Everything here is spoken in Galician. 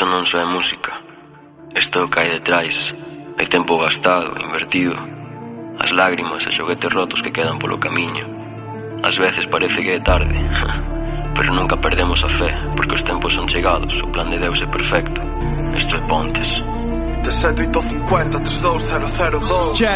Isto non só é música. Isto é o que hai detrás. Hai tempo gastado, invertido. As lágrimas e xoguetes rotos que quedan polo camiño. Ás veces parece que é tarde, pero nunca perdemos a fe, porque os tempos son chegados. O plan de Deus é perfecto. Isto é Pontes. 17 850 32002